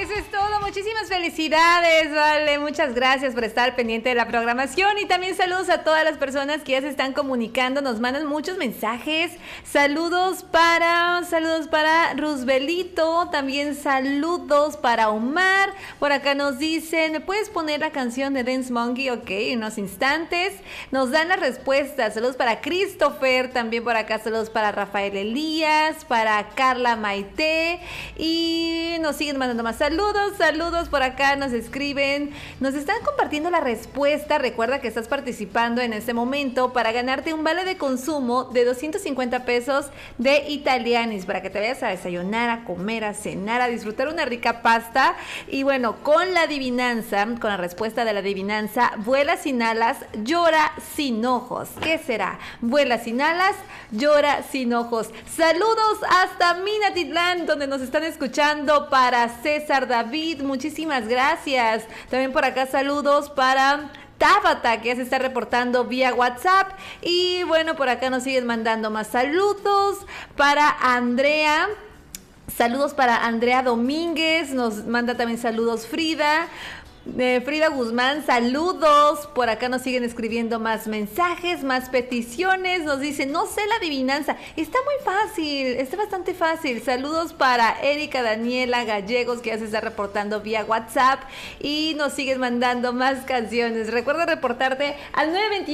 Eso es todo, muchísimas felicidades, vale, muchas gracias por estar pendiente de la programación y también saludos a todas las personas que ya se están comunicando, nos mandan muchos mensajes, saludos para Roosevelt, también saludos para Omar, por acá nos dicen, ¿me puedes poner la canción de Dance Monkey? Ok, en unos instantes, nos dan las respuestas, saludos para Christopher, también por acá saludos para Rafael Elías, para Carla Maite y nos siguen mandando más saludos por acá, nos escriben, nos están compartiendo la respuesta. Recuerda que estás participando en este momento para ganarte un vale de consumo de 250 pesos de Italianis para que te vayas a desayunar, a comer, a cenar, a disfrutar una rica pasta. Y bueno, con la adivinanza, con la respuesta de la adivinanza, vuela sin alas, llora sin ojos. ¿Qué será? Vuela sin alas, llora sin ojos. Saludos hasta Minatitlán, donde nos están escuchando, para César David, muchísimas gracias. También por acá saludos para Tabata, que ya se está reportando vía WhatsApp. Y bueno, por acá nos siguen mandando más saludos para Andrea. Saludos para Andrea Domínguez, nos manda también saludos Frida. Frida Guzmán, saludos. Por acá nos siguen escribiendo más mensajes, más peticiones. Nos dicen, no sé la adivinanza. Está muy fácil, está bastante fácil. Saludos para Erika Daniela Gallegos, que ya se está reportando vía WhatsApp. Y nos siguen mandando más canciones. Recuerda reportarte al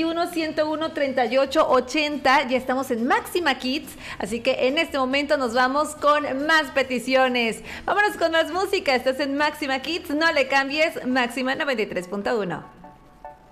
921-101-3880. Ya estamos en Máxima Kids, así que en este momento nos vamos con más peticiones. Vámonos con más música. Estás en Máxima Kids, no le cambies. Máxima 93.1.